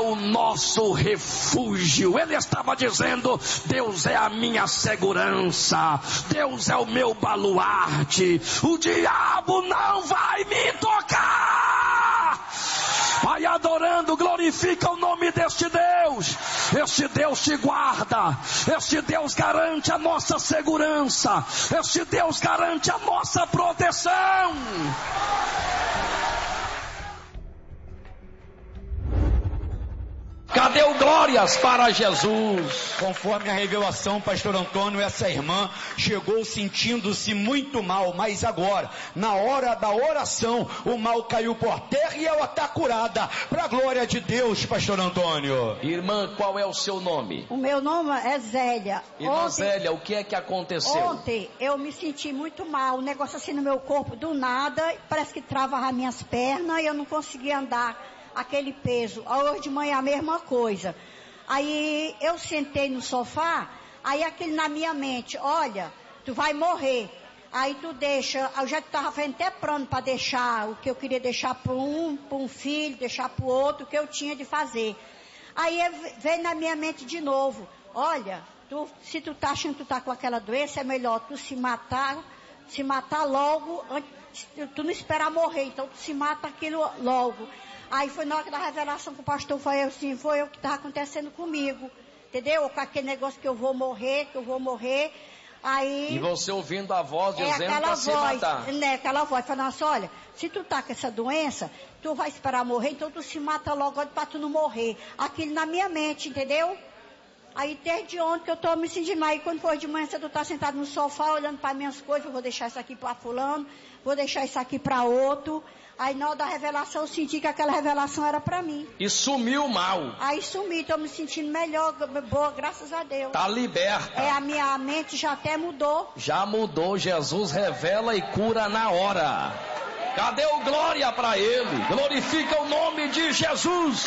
o nosso refúgio. Ele estava dizendo: Deus é a minha segurança, Deus é o meu baluarte, o diabo não vai me tocar. Vai adorando, glorifica o nome deste Deus. Este Deus te guarda, este Deus garante a nossa segurança, este Deus garante a nossa proteção. Cadê o glórias para Jesus? Conforme a revelação, pastor Antônio, essa irmã chegou sentindo-se muito mal, mas agora, na hora da oração, o mal caiu por terra e ela está curada. Para a glória de Deus, pastor Antônio. Irmã, qual é o seu nome? O meu nome é Zélia. Irmã Zélia, o que é que aconteceu? Ontem eu me senti muito mal, um negócio assim no meu corpo, do nada, parece que travava as minhas pernas e eu não conseguia andar. Aquele peso, hoje de manhã a mesma coisa. Aí eu sentei no sofá, aí aquele na minha mente: olha, tu vai morrer. Aí tu deixa, eu já estava fazendo até plano para deixar o que eu queria deixar para um filho, deixar para o outro, o que eu tinha de fazer. Aí veio na minha mente de novo: olha, se tu tá achando que tu tá com aquela doença, é melhor tu se matar logo, tu não esperar morrer, então tu se mata aquilo logo. Aí foi na hora da revelação que o pastor foi assim, foi o que estava acontecendo comigo, entendeu? Com aquele negócio que eu vou morrer. Aí, e você ouvindo a voz dizendo para se matar. Aquela voz falando assim: olha, se tu tá com essa doença, tu vai esperar morrer, então tu se mata logo para tu não morrer. Aquilo na minha mente, entendeu? Aí desde ontem que eu estou me sentindo mal. Aí quando for de manhã, tu tá sentado no sofá olhando para minhas coisas, eu vou deixar isso aqui para fulano, vou deixar isso aqui para outro. Aí na hora da revelação eu senti que aquela revelação era para mim. E sumiu o mal. Aí sumi, estou me sentindo melhor, boa, graças a Deus. Está liberta. A minha mente já até mudou. Já mudou, Jesus revela e cura na hora. Cadê o glória para ele? Glorifica o nome de Jesus.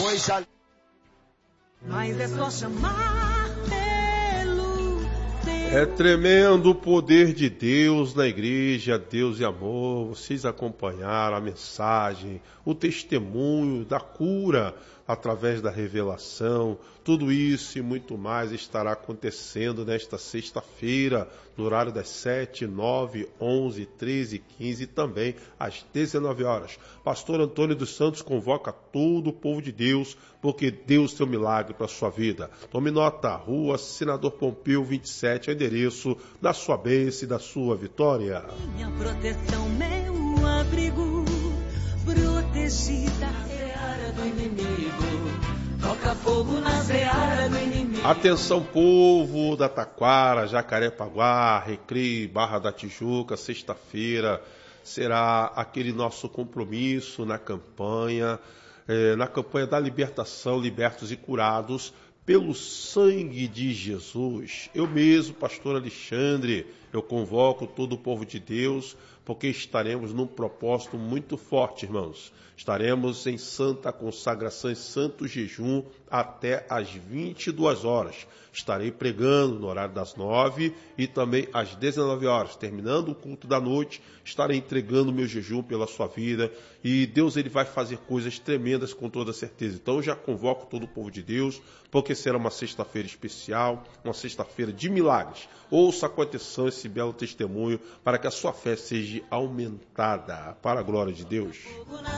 Mas é só chamar pelo Deus. É tremendo o poder de Deus na igreja, Deus e amor. Vocês acompanharam a mensagem, o testemunho da cura através da revelação. Tudo isso e muito mais estará acontecendo nesta sexta-feira, no horário das 7, 9, 11, 13, 15 e também às 19 horas. Pastor Antônio dos Santos convoca todo o povo de Deus, porque Deus tem um milagre para a sua vida. Tome nota: Rua Senador Pompeu 27, endereço da sua bênção e da sua vitória. Minha proteção, meu abrigo, protegida da seara do inimigo. Toca fogo na seara do inimigo. Atenção, povo da Taquara, Jacarepaguá, Recreio, Barra da Tijuca, sexta-feira será aquele nosso compromisso na campanha da libertação, libertos e curados pelo sangue de Jesus. Eu mesmo, pastor Alexandre, eu convoco todo o povo de Deus, porque estaremos num propósito muito forte, irmãos. Estaremos em santa consagração e santo jejum até às 22 horas. Estarei pregando no horário das 9 e também às 19 horas. Terminando o culto da noite, estarei entregando o meu jejum pela sua vida. E Deus, ele vai fazer coisas tremendas com toda certeza. Então eu já convoco todo o povo de Deus, porque será uma sexta-feira especial, uma sexta-feira de milagres. Ouça com atenção esse belo testemunho para que a sua fé seja aumentada para a glória de Deus.